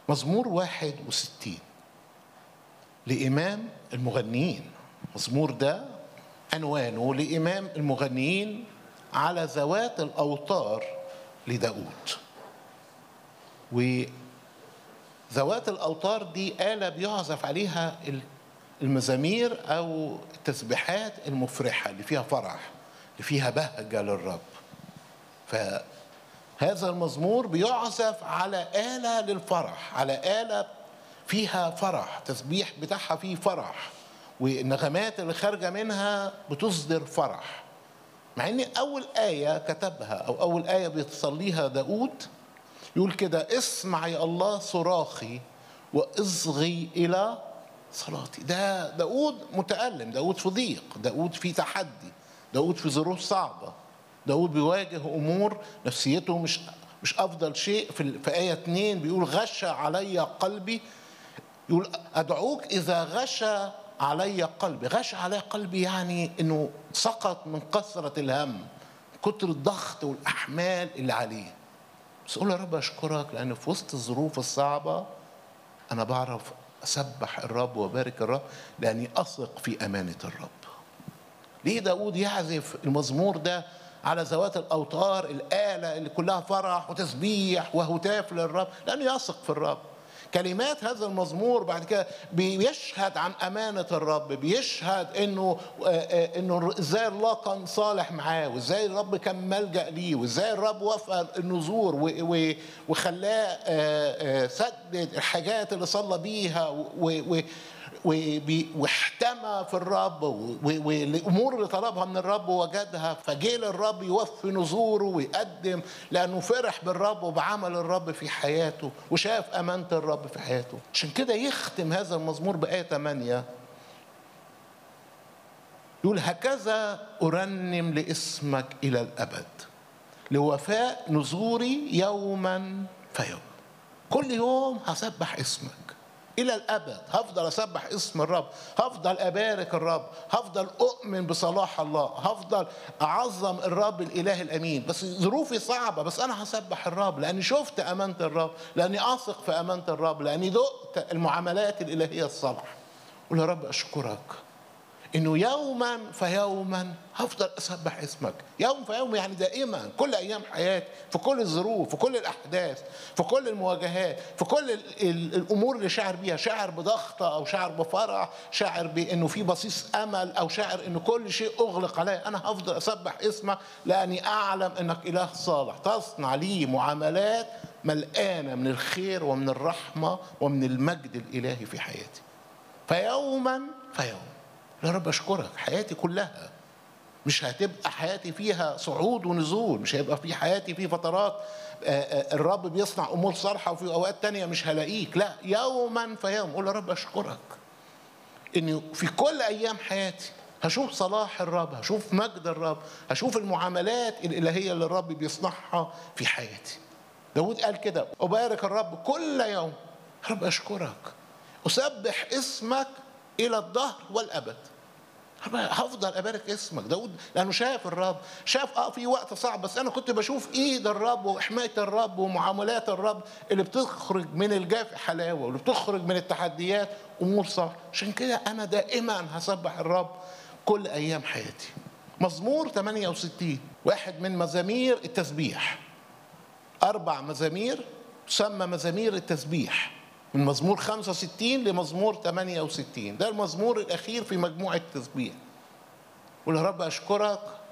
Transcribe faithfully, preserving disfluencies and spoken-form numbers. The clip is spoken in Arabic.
مزمور واحد وستين لإمام المغنيين. مزمور ده عنوانه لإمام المغنيين على ذوات الأوتار لداود. وذوات الأوتار دي آلة بيعزف عليها المزامير أو التسبيحات المفرحة اللي فيها فرح، اللي فيها بهجة للرب. فهذا المزمور بيعزف على آلة للفرح، على آلة فيها فرح، تسبيح بتاعها فيه فرح، والنغمات اللي خارجة منها بتصدر فرح. مع ان اول آية كتبها او اول آية بيتصليها داود يقول كده: اسمع يا الله صراخي واصغي الى صلاتي. ده داود متألم، داود في ضيق، داود في تحدي، داود في ظروف صعبة، داود بيواجه امور نفسيته مش مش افضل شيء. في, في آية اتنين بيقول: غشى علي قلبي، يقول ادعوك اذا غشى علي قلبي. غشى علي قلبي يعني انه سقط من كثرة الهم، كتر الضغط والاحمال اللي عليه. بس اقول يا رب اشكرك لان في وسط الظروف الصعبة انا بعرف اسبح الرب وبارك الرب لاني اثق في امانة الرب. ليه داود يعزف المزمور ده على ذوات الاوتار، الآلة اللي كلها فرح وتسبيح وهتاف للرب؟ لانه يثق في الرب. كلمات هذا المزمور بعد كده بيشهد عن أمانة الرب، بيشهد إنه إنه إزاي الله كان صالح معاه، وإزاي الرب كان ملجأ ليه، وإزاي الرب وفق النذور وخلاه سدد الحاجات اللي صلى بيها واحتمى في الرب، والامور اللي طلبها من الرب وجدها، فجه للرب يوفي نذوره ويقدم لانه فرح بالرب وبعمل الرب في حياته وشاف امانه الرب في حياته. عشان كده يختم هذا المزمور بايه ثمانية يقول: هكذا ارنم لاسمك الى الابد لوفاء نذوري يوما فيوم. كل يوم هسبح اسمك إلى الأبد، هفضل أسبح اسم الرب، هفضل أبارك الرب، هفضل أؤمن بصلاح الله، هفضل أعظم الرب الإله الأمين. بس ظروفي صعبة، بس أنا هسبح الرب لأني شفت أمانة الرب، لأني أثق في أمانة الرب، لأني دقت المعاملات الإلهية الصالحة. قول يا رب أشكرك إنه يوما فيوما هفضل أسبح اسمك. يوم فيوم يعني دائما، كل أيام حياتي، في كل الظروف، في كل الأحداث، في كل المواجهات، في كل الأمور اللي شاعر بيها، شاعر بضغطة أو شاعر بفرح، شاعر بأنه في بصيص أمل، أو شاعر أنه كل شيء أغلق علي، أنا هفضل أسبح اسمك لأني أعلم أنك إله صالح تصنع لي معاملات ملقانة من الخير ومن الرحمة ومن المجد الإلهي في حياتي. فيوما فيوم يا رب أشكرك. حياتي كلها مش هتبقى حياتي فيها صعود ونزول، مش هيبقى في حياتي في فترات الرب بيصنع أمور صالحة وفي أوقات تانية مش هلاقيك. لا، يوما فيوم. قول يا رب أشكرك إنه في كل أيام حياتي هشوف صلاح الرب، هشوف مجد الرب، هشوف المعاملات الإلهية اللي الرب بيصنعها في حياتي. داود قال كده: أبارك الرب كل يوم. رب أشكرك، أسبح اسمك إلى الدهر والأبد. هفضل أبارك اسمك. داود لأنه شاف الرب، شاف آه في وقت صعب، بس أنا كنت بشوف إيد الرب وحماية الرب ومعاملات الرب اللي بتخرج من الجاف حلاوة، واللي بتخرج من التحديات أمور صح. عشان كده أنا دائما هسبح الرب كل أيام حياتي. مزمور ثمانية وستين واحد من مزامير التسبيح، أربع مزامير تسمى مزامير التسبيح، من مزمور خمسة وستين لمزمور ثمانية وستين. ده المزمور الأخير في مجموعة التسبيح. قول يا رب أشكرك